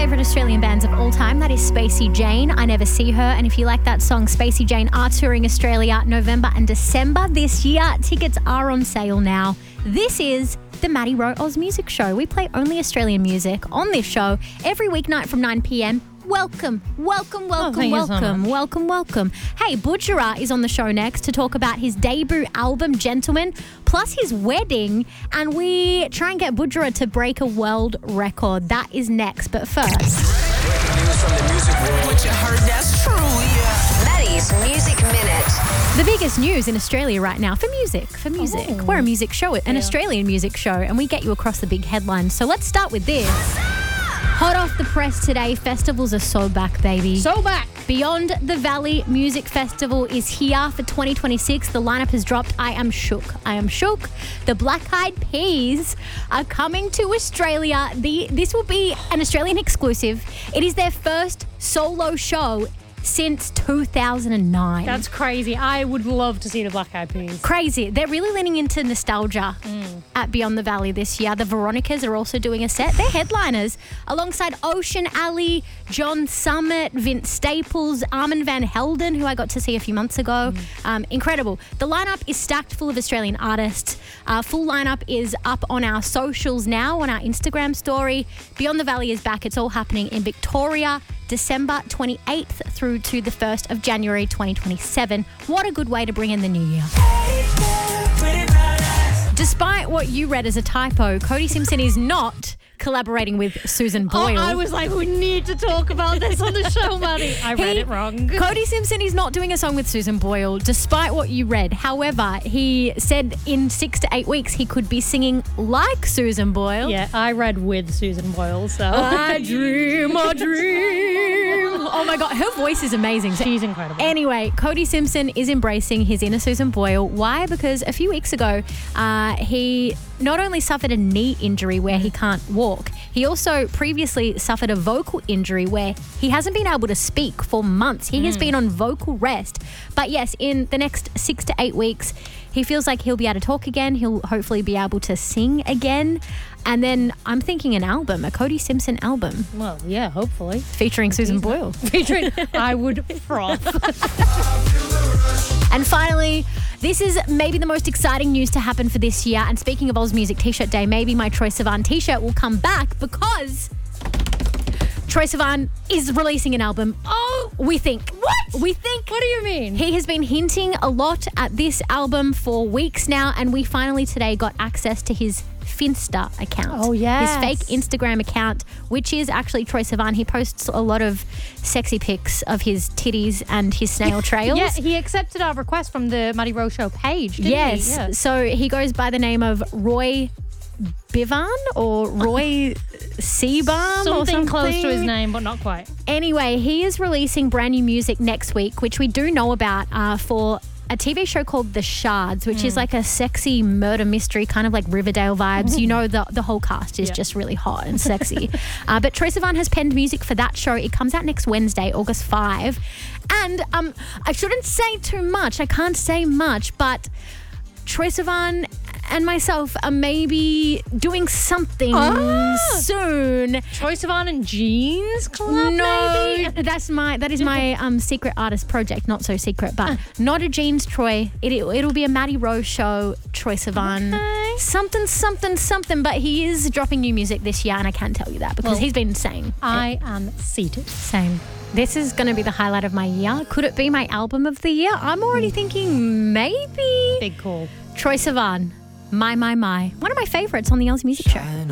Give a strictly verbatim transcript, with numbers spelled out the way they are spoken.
favourite Australian bands of all time. That is Spacey Jane. I Never See Her. And if you like that song, Spacey Jane are touring Australia November and December this year. Tickets are on sale now. This is the Maddie Rowe Oz Music Show. We play only Australian music on this show every weeknight from nine p.m. Welcome, welcome, welcome, oh, welcome, so welcome, welcome. Hey, Budgerah is on the show next to talk about his debut album, Gentleman, plus his wedding, and we try and get Budgerah to break a world record. That is next, but first... Breaking news from the music world. What you heard, that's true, yeah. Maddie's Music Minute. The biggest news in Australia right now for music, for music. Oh. We're a music show, an Yeah. Australian music show, and we get you across the big headlines. So let's start with this. Hot off the press today, festivals are so back, baby. So back. Beyond the Valley Music Festival is here for twenty twenty-six. The lineup has dropped. I am shook. I am shook. The Black Eyed Peas are coming to Australia. The This will be an Australian exclusive. It is their first solo show since two thousand nine. That's crazy. I would love to see the Black Eyed Peas. Crazy. They're really leaning into nostalgia mm. at Beyond the Valley this year. The Veronicas are also doing a set. They're headliners alongside Ocean Alley, John Summit, Vince Staples, Armand Van Helden, who I got to see a few months ago. Mm. Um, incredible. The lineup is stacked full of Australian artists. Uh, full lineup is up on our socials now, on our Instagram story. Beyond the Valley is back. It's all happening in Victoria, December twenty-eighth through to the first of January twenty twenty-seven. What a good way to bring in the new year. Despite what you read as a typo, Cody Simpson is not collaborating with Susan Boyle. Oh, I was like, we need to talk about this on the show, Maddie. I read He- it wrong. Cody Simpson is not doing a song with Susan Boyle, despite what you read. However, he said in six to eight weeks he could be singing like Susan Boyle. Yeah, I read with Susan Boyle, so. I dream a dream. Oh my God, her voice is amazing. So She's incredible. anyway, Cody Simpson is embracing his inner Susan Boyle. Why? Because a few weeks ago, uh, he not only suffered a knee injury where he can't walk, he also previously suffered a vocal injury where he hasn't been able to speak for months. He has been on vocal rest. But yes, in the next six to eight weeks, he feels like he'll be able to talk again. He'll hopefully be able to sing again. And then I'm thinking an album, a Cody Simpson album Well, yeah, hopefully. featuring Susan Boyle. Featuring, I would froth. And finally, this is maybe the most exciting news to happen for this year. And speaking of Oz Music T-shirt Day, maybe my Troye Sivan T-shirt will come back because Troye Sivan is releasing an album. Oh, we think. What? We think. What do you mean? He has been hinting a lot at this album for weeks now, and we finally today got access to his Finsta account. Oh, yes. His fake Instagram account, which is actually Troye Sivan. He posts a lot of sexy pics of his titties and his snail trails. Yeah, he accepted our request from the Maddie Rowe Show page, didn't Yes. he? Yeah. So he goes by the name of Roy Bivan or Roy Seabalm or Something something close to his name, but not quite. Anyway, he is releasing brand new music next week, which we do know about uh, for a T V show called The Shards, which mm. is like a sexy murder mystery, kind of like Riverdale vibes. You know, the, the whole cast is yeah. just really hot and sexy. uh, but Troye Sivan has penned music for that show. It comes out next Wednesday, August fifth. And um, I shouldn't say too much. I can't say much, but Troye Sivan and myself are maybe doing something Ah! soon. Troye Sivan and Jeans collab, No, maybe? that's my that is my um secret artist project. Not so secret, but not a Jeans Troy. It it'll be a Maddie Rowe show. Troye Sivan, Okay. something something something. But he is dropping new music this year, and I can't tell you that because Well, he's been saying I am seated. same. This is going to be the highlight of my year. Could it be my album of the year? I'm already thinking maybe Big call. Troye Sivan. My, my, my. One of my favourites on the Oz Music Show.